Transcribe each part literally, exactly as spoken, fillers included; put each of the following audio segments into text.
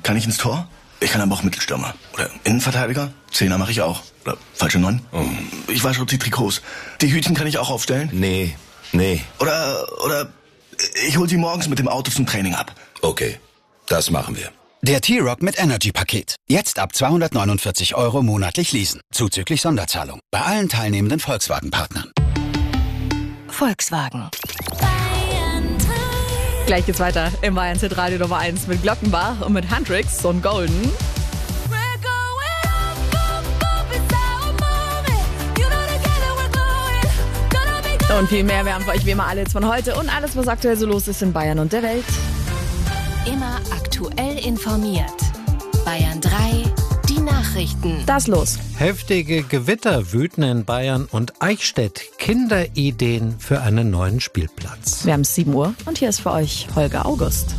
kann ich ins Tor. Ich kann aber auch Mittelstürmer. Oder Innenverteidiger. Zehner mache ich auch. Oder falsche Neun. Oh. Ich wasche auch die Trikots. Die Hütchen kann ich auch aufstellen. Nee, nee. Oder, oder ich hol sie morgens mit dem Auto zum Training ab. Okay, das machen wir. Der T-Roc mit Energy-Paket. Jetzt ab zweihundertneunundvierzig Euro monatlich leasen. Zuzüglich Sonderzahlung. Bei allen teilnehmenden Volkswagen-Partnern. Volkswagen. Gleich geht's weiter im Bayern Hit Radio Nummer eins mit Glockenbach und mit Handrix und Golden. Und viel mehr. Wir haben für euch wie immer alles von heute und alles, was aktuell so los ist in Bayern und der Welt. Immer aktuell informiert. Bayern drei, die Nachrichten. Das los. Heftige Gewitter wüten in Bayern und Eichstätt. Kinderideen für einen neuen Spielplatz. Wir haben sieben Uhr und hier ist für euch Holger August.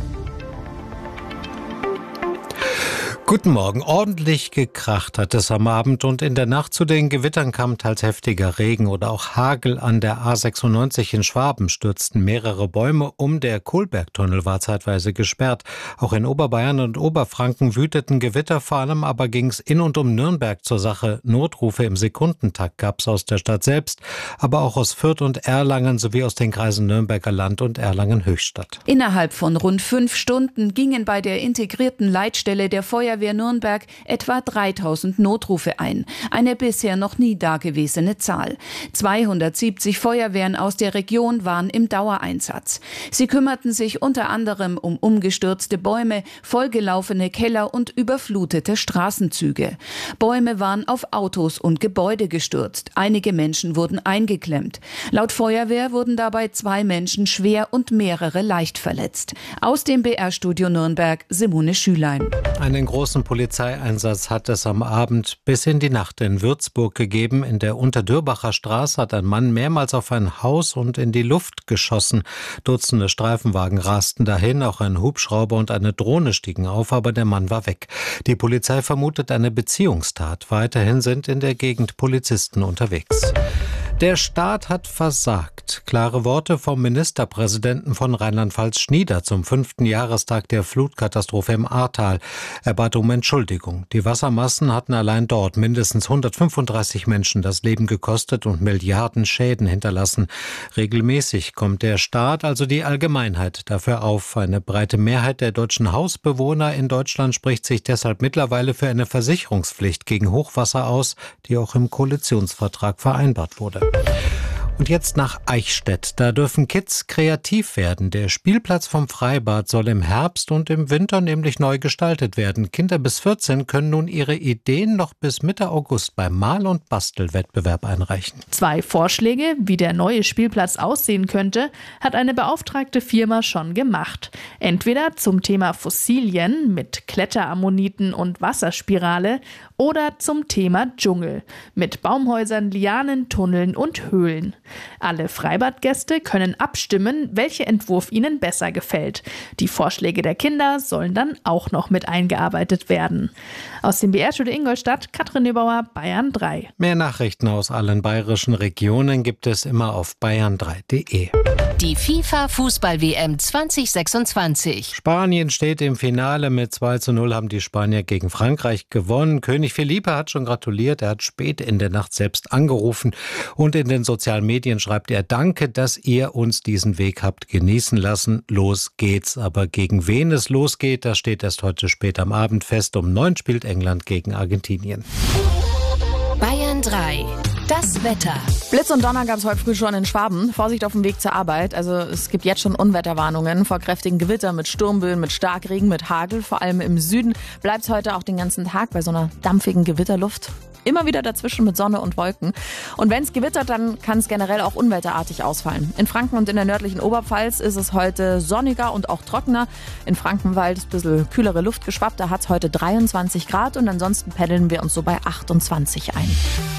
Guten Morgen. Ordentlich gekracht hat es am Abend und in der Nacht zu den Gewittern kam teils heftiger Regen oder auch Hagel. An der A sechsundneunzig in Schwaben stürzten mehrere Bäume um. Der Kohlbergtunnel war zeitweise gesperrt. Auch in Oberbayern und Oberfranken wüteten Gewitter. Vor allem aber ging es in und um Nürnberg zur Sache. Notrufe im Sekundentakt gab es aus der Stadt selbst, aber auch aus Fürth und Erlangen sowie aus den Kreisen Nürnberger Land und Erlangen-Höchstadt. Innerhalb von rund fünf Stunden gingen bei der integrierten Leitstelle der Feuerwehr Nürnberg etwa dreitausend Notrufe ein. Eine bisher noch nie dagewesene Zahl. zweihundertsiebzig Feuerwehren aus der Region waren im Dauereinsatz. Sie kümmerten sich unter anderem um umgestürzte Bäume, vollgelaufene Keller und überflutete Straßenzüge. Bäume waren auf Autos und Gebäude gestürzt. Einige Menschen wurden eingeklemmt. Laut Feuerwehr wurden dabei zwei Menschen schwer und mehrere leicht verletzt. Aus dem B R-Studio Nürnberg, Simone Schülein. Einen großen Polizeieinsatz hat es am Abend bis in die Nacht in Würzburg gegeben. In der Unterdürbacher Straße hat ein Mann mehrmals auf ein Haus und in die Luft geschossen. Dutzende Streifenwagen rasten dahin, auch ein Hubschrauber und eine Drohne stiegen auf, aber der Mann war weg. Die Polizei vermutet eine Beziehungstat. Weiterhin sind in der Gegend Polizisten unterwegs. Der Staat hat versagt. Klare Worte vom Ministerpräsidenten von Rheinland-Pfalz Schnieder zum fünften Jahrestag der Flutkatastrophe im Ahrtal. Er bat um Entschuldigung. Die Wassermassen hatten allein dort mindestens hundertfünfunddreißig Menschen das Leben gekostet und Milliarden Schäden hinterlassen. Regelmäßig kommt der Staat, also die Allgemeinheit, dafür auf. Eine breite Mehrheit der deutschen Hausbewohner in Deutschland spricht sich deshalb mittlerweile für eine Versicherungspflicht gegen Hochwasser aus, die auch im Koalitionsvertrag vereinbart wurde. Und jetzt nach Eichstätt. Da dürfen Kids kreativ werden. Der Spielplatz vom Freibad soll im Herbst und im Winter nämlich neu gestaltet werden. Kinder bis vierzehn können nun ihre Ideen noch bis Mitte August beim Mal- und Bastelwettbewerb einreichen. Zwei Vorschläge, wie der neue Spielplatz aussehen könnte, hat eine beauftragte Firma schon gemacht. Entweder zum Thema Fossilien mit Kletterammoniten und Wasserspirale oder zum Thema Dschungel mit Baumhäusern, Lianen, Tunneln und Höhlen. Alle Freibadgäste können abstimmen, welcher Entwurf ihnen besser gefällt. Die Vorschläge der Kinder sollen dann auch noch mit eingearbeitet werden. Aus dem B R-Studio Ingolstadt, Katrin Neubauer, Bayern drei. Mehr Nachrichten aus allen bayerischen Regionen gibt es immer auf bayern drei punkt de. Die FIFA-Fußball-W M zwanzig sechsundzwanzig. Spanien steht im Finale. Mit zwei zu null haben die Spanier gegen Frankreich gewonnen. König Felipe hat schon gratuliert. Er hat spät in der Nacht selbst angerufen. Und in den sozialen Medien schreibt er: Danke, dass ihr uns diesen Weg habt genießen lassen. Los geht's. Aber gegen wen es losgeht, das steht erst heute spät am Abend fest. Um neun spielt England gegen Argentinien. Bayern drei. Das Wetter. Blitz und Donner gab es heute früh schon in Schwaben. Vorsicht auf dem Weg zur Arbeit. Also es gibt jetzt schon Unwetterwarnungen vor kräftigen Gewittern mit Sturmböen, mit Starkregen, mit Hagel. Vor allem im Süden bleibt es heute auch den ganzen Tag bei so einer dampfigen Gewitterluft. Immer wieder dazwischen mit Sonne und Wolken. Und wenn es gewittert, dann kann es generell auch unwetterartig ausfallen. In Franken und in der nördlichen Oberpfalz ist es heute sonniger und auch trockener. In Frankenwald ist ein bisschen kühlere Luft geschwappt. Da hat es heute dreiundzwanzig Grad und ansonsten paddeln wir uns so bei achtundzwanzig ein.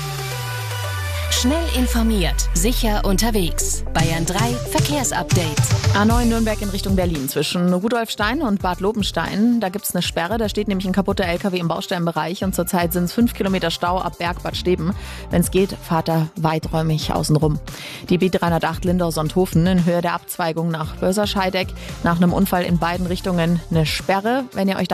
Schnell informiert, sicher unterwegs. Bayern drei Verkehrsupdate. A neun Nürnberg in Richtung Berlin zwischen Rudolfstein und Bad Lobenstein. Da gibt's eine Sperre, da steht nämlich ein kaputter L K W im Bausteinbereich und zurzeit sind es fünf Kilometer Stau ab Bergbad Steben. Wenn es geht, fahrt da weiträumig außenrum. Die B dreihundertacht Lindau-Sonthofen in Höhe der Abzweigung nach Börser-Scheideck. Nach einem Unfall in beiden Richtungen eine Sperre. Wenn ihr euch da